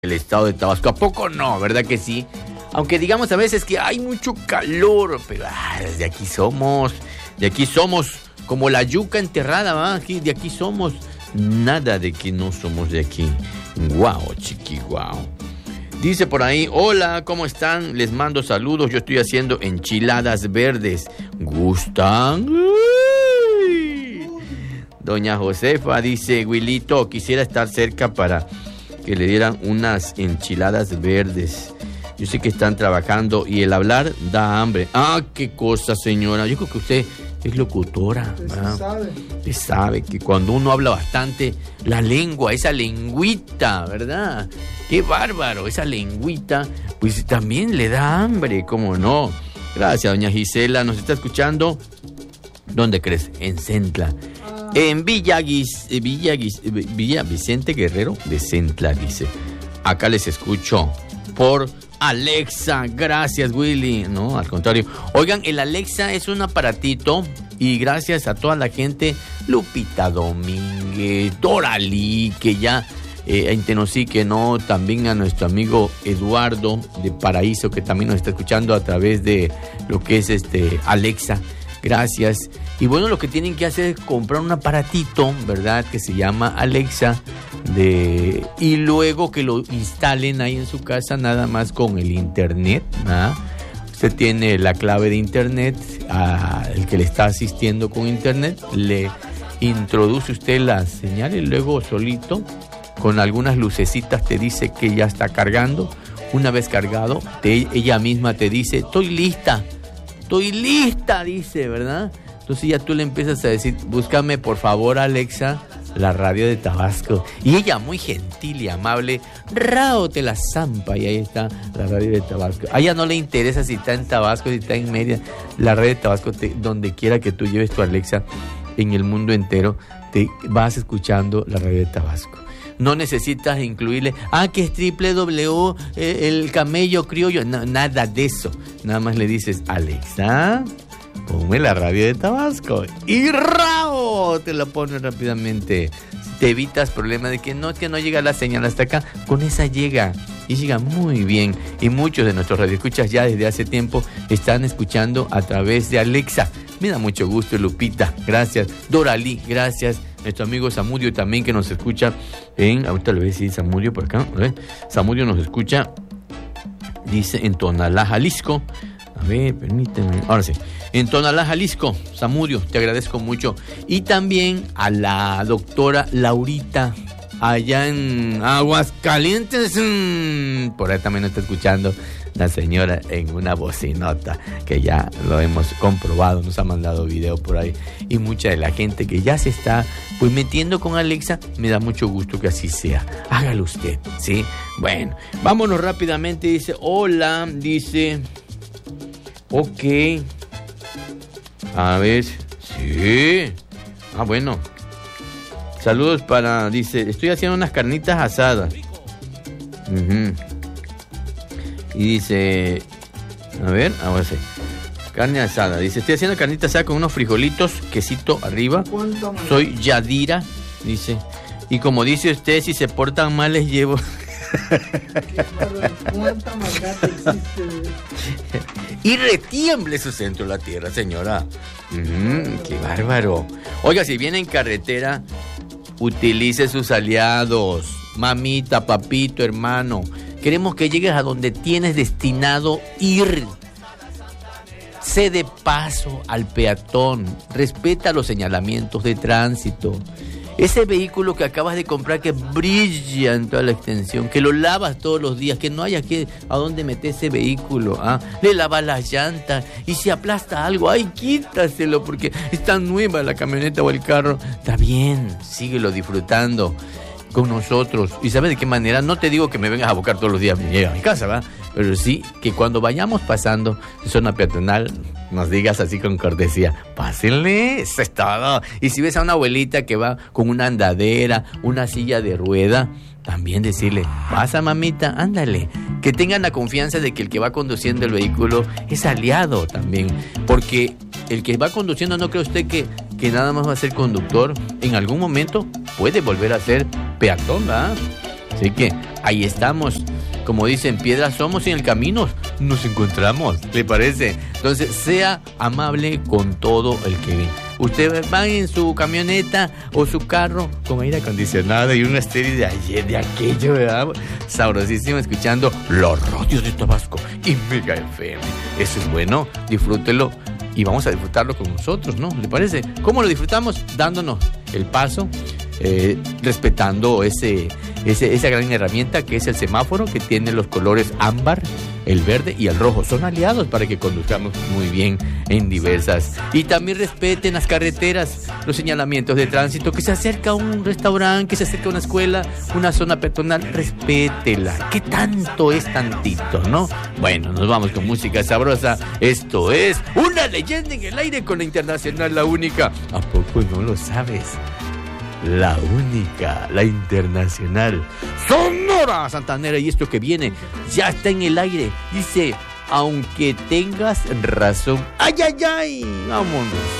el estado de Tabasco. ¿A poco no? ¿Verdad que sí? Aunque digamos a veces que hay mucho calor, pero de aquí somos como la yuca enterrada, ¿va? De aquí somos, nada de que no somos de aquí. Guau, chiqui, guau. Dice por ahí, hola, ¿cómo están? Les mando saludos, yo estoy haciendo enchiladas verdes. ¿Gustan? Uy. Doña Josefa dice, Wilito, quisiera estar cerca para que le dieran unas enchiladas verdes. Yo sé que están trabajando y el hablar da hambre. Ah, qué cosa, señora. Yo creo que usted es locutora. Usted sabe que cuando uno habla bastante, la lengua, esa lengüita, ¿verdad? Qué bárbaro, esa lengüita, pues también le da hambre, ¿cómo no? Gracias, doña Gisela. ¿Nos está escuchando? ¿Dónde crees? En Centla. En Villa Vicente Guerrero de Centla, dice. Acá les escucho por Alexa. Gracias, Willy. No, al contrario. Oigan, el Alexa es un aparatito y gracias a toda la gente, Lupita Domínguez, Doralí, que ya en Tenosique, ¿no? También a nuestro amigo Eduardo de Paraíso, que también nos está escuchando a través de lo que es Alexa. Gracias. Y bueno, lo que tienen que hacer es comprar un aparatito, ¿verdad? Que se llama Alexa. Y luego que lo instalen ahí en su casa, nada más con el internet, ¿ah? Usted tiene la clave de internet, el que le está asistiendo con internet, le introduce usted la señal y luego solito, con algunas lucecitas, te dice que ya está cargando. Una vez cargado, ella misma te dice, estoy lista, dice, ¿verdad? Entonces ya tú le empiezas a decir, búscame por favor, Alexa, la radio de Tabasco. Y ella, muy gentil y amable, Rao te la zampa y ahí está la radio de Tabasco. A ella no le interesa si está en Tabasco, si está en Mérida. La radio de Tabasco, donde quiera que tú lleves tu Alexa en el mundo entero, te vas escuchando la radio de Tabasco. No necesitas incluirle, que es www, el camello criollo, no, nada de eso. Nada más le dices, Alexa, ponme la radio de Tabasco y ¡rao! Te la pone rápidamente. Te evitas problemas de que no llega la señal hasta acá. Con esa llega y llega muy bien. Y muchos de nuestros radioescuchas ya desde hace tiempo están escuchando a través de Alexa. Me da mucho gusto, Lupita. Gracias. Doralí, gracias. Nuestro amigo Samudio también, que nos escucha ahorita le voy a decir Samudio por acá. Samudio nos escucha, dice, en Tonalá, Jalisco. A ver, permíteme. Ahora sí. En Tonalá, Jalisco. Samudio, te agradezco mucho. Y también a la doctora Laurita, allá en Aguascalientes. Por ahí también nos está escuchando la señora en una bocinota, que ya lo hemos comprobado, nos ha mandado video por ahí. Y mucha de la gente que ya se está pues metiendo con Alexa, me da mucho gusto que así sea. Hágalo usted, ¿sí? Bueno, vámonos rápidamente. Dice, hola, dice... Ok. A ver. Sí. Bueno. Saludos dice, estoy haciendo unas carnitas asadas. Y dice, a ver, ahora sí. Carne asada. Dice, estoy haciendo carnita asada con unos frijolitos, quesito arriba. Soy Yadira, dice. Y como dice usted, si se portan mal les llevo... ¿Cuánta maldad existe? Y retiemble su centro la tierra, señora. Qué bárbaro. Oiga, si viene en carretera, utilice sus aliados. Mamita, papito, hermano. Queremos que llegues a donde tienes destinado ir. Cede paso al peatón. Respeta los señalamientos de tránsito. Ese vehículo que acabas de comprar, que brilla en toda la extensión, que lo lavas todos los días, que no haya a dónde meter ese vehículo, le lavas las llantas y si aplasta algo, quítaselo porque está nueva la camioneta o el carro. Está bien, síguelo disfrutando con nosotros. ¿Y sabes de qué manera? No te digo que me vengas a buscar todos los días, me llega a mi casa, ¿va? Pero sí que cuando vayamos pasando zona peatonal, nos digas así con cortesía, pásenle, eso es todo. Y si ves a una abuelita que va con una andadera, una silla de rueda, también decirle, pasa mamita, ándale. Que tengan la confianza de que el que va conduciendo el vehículo es aliado también. Porque el que va conduciendo, no cree usted que nada más va a ser conductor. En algún momento puede volver a ser peatón, ¿verdad? Así que ahí estamos. Como dicen, piedras somos y en el camino nos encontramos. ¿Le parece? Entonces, sea amable con todo el que viene. Usted va en su camioneta o su carro con aire acondicionado y una estéreo de ayer, de aquello, ¿verdad? Sabrosísimo, escuchando Los Rodios de Tabasco y Mega FM. Eso es bueno, disfrútelo y vamos a disfrutarlo con nosotros, ¿no? ¿Le parece? ¿Cómo lo disfrutamos? Dándonos el paso, respetando esa gran herramienta que es el semáforo, que tiene los colores ámbar, el verde y el rojo. Son aliados para que conduzcamos muy bien en diversas. Y también respeten las carreteras, los señalamientos de tránsito, que se acerca a un restaurante, que se acerca a una escuela, una zona peatonal, respétela. ¿Qué tanto es tantito, no? Bueno, nos vamos con música sabrosa. Esto es Una Leyenda en el Aire con la Internacional, la única. ¿A poco no lo sabes? La única, la internacional, Sonora Santanera. Y esto que viene ya está en el aire. Dice, aunque tengas razón. ¡Ay, ay, ay! Vámonos.